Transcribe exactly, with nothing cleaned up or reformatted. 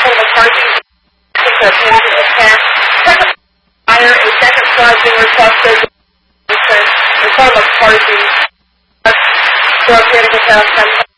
Michael McCarthy to panic attack. Second fire, a second squad being requested. Michael McCarthy for a panic attack.